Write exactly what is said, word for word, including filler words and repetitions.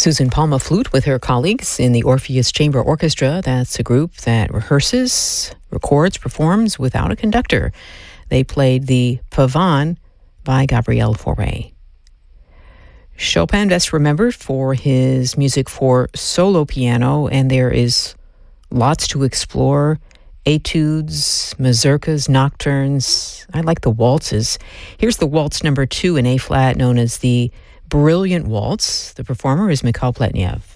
Susan Palma flute with her colleagues in the Orpheus Chamber Orchestra. That's a group that rehearses, records, performs without a conductor. They played the Pavane by Gabriel Fauré. Chopin best remembered for his music for solo piano, and there is lots to explore. Etudes, mazurkas, nocturnes. I like the waltzes. Here's the waltz number two in A-flat, known as the Brilliant Waltz. The performer is Mikhail Pletnev.